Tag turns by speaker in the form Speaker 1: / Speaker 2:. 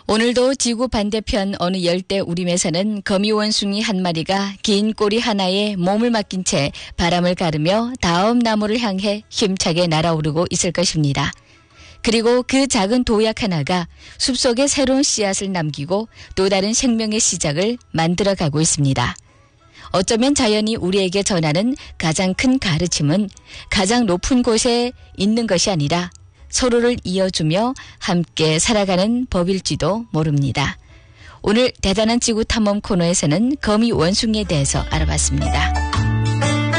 Speaker 1: 오늘도 지구 반대편 어느 열대 우림에서는 거미원숭이 한 마리가 긴 꼬리 하나에 몸을 맡긴 채 바람을 가르며 다음 나무를 향해 힘차게 날아오르고 있을 것입니다. 그리고 그 작은 도약 하나가 숲속에 새로운 씨앗을 남기고 또 다른 생명의 시작을 만들어가고 있습니다. 어쩌면 자연이 우리에게 전하는 가장 큰 가르침은 가장 높은 곳에 있는 것이 아니라 서로를 이어주며 함께 살아가는 법일지도 모릅니다. 오늘 대단한 지구 탐험 코너에서는 거미 원숭이에 대해서 알아봤습니다.